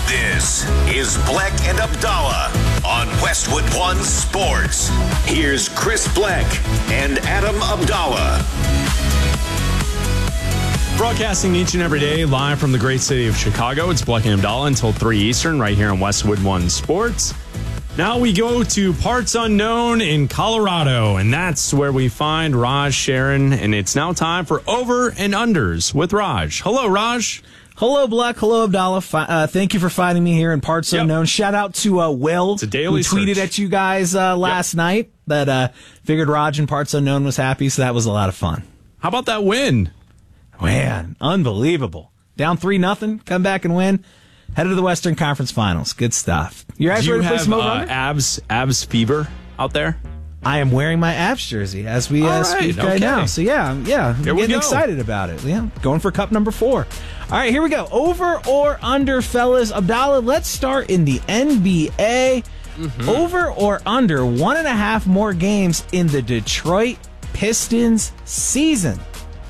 This is Bleck and Abdallah on Westwood One Sports. Here's Chris Bleck and Adam Abdallah. Broadcasting each and every day live from the great city of Chicago. It's Bleck and Abdallah until 3 Eastern right here on Westwood One Sports. Now we go to parts unknown in Colorado, and that's where we find Raj Sharon, and it's now time for Over and Unders with Raj. Hello, Raj. Hello, Bleck. Hello, Abdallah. Thank you for finding me here in Parts Unknown. Shout out to Will, it's a daily who tweeted at you guys last night that figured Raj in Parts Unknown was happy, so that was a lot of fun. How about that win? Man, unbelievable. Down 3-0, come back and win. Headed to the Western Conference Finals. Good stuff. You guys ready to play some over? abs fever out there? I am wearing my Avs jersey as we speak right now. So, yeah, I'm getting excited about it. Yeah, going for cup number 4. All right, here we go. Over or under, fellas? Abdallah, let's start in the NBA. Mm-hmm. Over or under 1.5 more games in the Detroit Pistons season?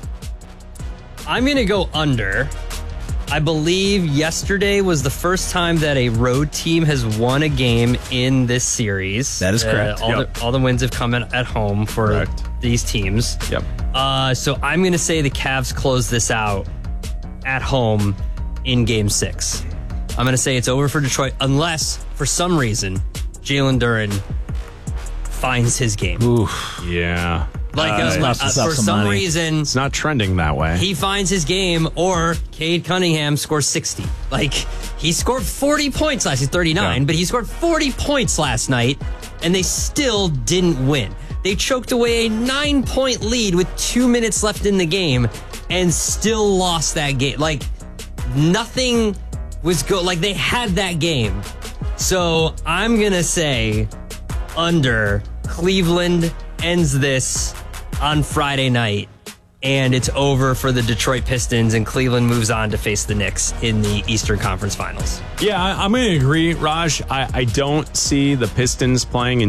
I'm going to go under. I believe yesterday was the first time that a road team has won a game in this series. That is correct. All the wins have come at home for these teams. Yep. So I'm going to say the Cavs close this out at home in Game 6. I'm going to say it's over for Detroit unless, for some reason, Jalen Duren finds his game. Oof. Yeah. For some reason, it's not trending that way. He finds his game, or Cade Cunningham scores 60. He scored 40 points last. He's 39, but he scored 40 points last night, and they still didn't win. They choked away a 9-point lead with 2 minutes left in the game, and still lost that game. Nothing was good. They had that game. So I'm gonna say under. Cleveland ends this on Friday night, and it's over for the Detroit Pistons, and Cleveland moves on to face the Knicks in the Eastern Conference Finals. Yeah, I'm going to agree, Raj. I don't see the Pistons playing in